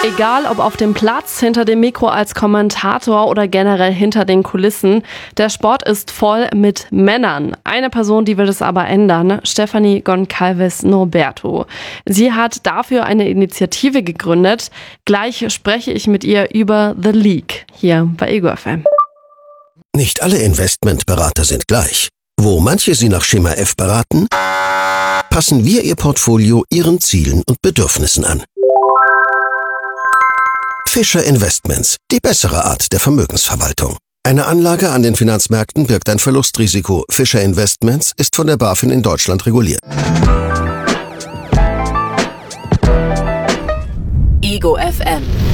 Egal ob auf dem Platz, hinter dem Mikro als Kommentator oder generell hinter den Kulissen, der Sport ist voll mit Männern. Eine Person, die will es aber ändern, Stefanie Goncalves Norberto. Sie hat dafür eine Initiative gegründet. Gleich spreche ich mit ihr über The League hier bei Ego FM. Nicht alle Investmentberater sind gleich. Wo manche Sie nach Schema F beraten, passen wir Ihr Portfolio Ihren Zielen und Bedürfnissen an. Fischer Investments, die bessere Art der Vermögensverwaltung. Eine Anlage an den Finanzmärkten birgt ein Verlustrisiko. Fischer Investments ist von der BaFin in Deutschland reguliert. Ego FM.